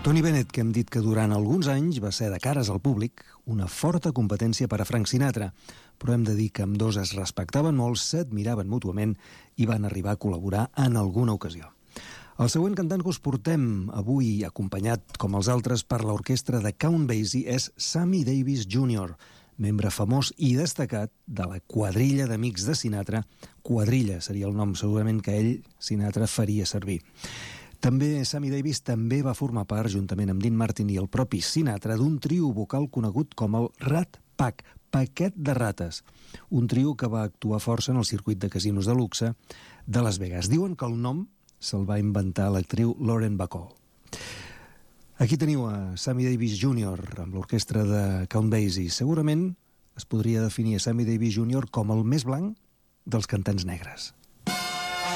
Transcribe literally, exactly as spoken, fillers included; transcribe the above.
Tony Bennett, que hem dit que durant alguns anys va ser de cares al públic una forta competència per a Frank Sinatra, però hem de dir que ambdós es respectaven molt, s'admiraven mútuament i van arribar a col·laborar en alguna ocasió. El següent cantant que us portem avui, acompanyat com els altres per l'orquestra de Count Basie, és Sammy Davis júnior, membre famós i destacat de la quadrilla d'amics de Sinatra. Quadrilla seria el nom segurament que ell, Sinatra, faria servir. També Sammy Davis també va formar part, juntament amb Dean Martin i el propi Sinatra, d'un trio vocal conegut com el Rat Pack, Paquet de Rates, un trio que va actuar força en el circuit de casinos de luxe de Las Vegas. Diuen que el nom se'l va inventar l'actriu Lauren Bacall. Aquí teniu a Sammy Davis júnior amb l'orquestra de Count Basie. Segurament es podria definir a Sammy Davis júnior com el més blanc dels cantants negres.